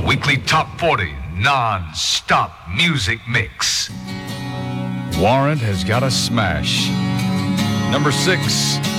weekly top 40 non-stop music mix. Warrant has got a smash. Number 6,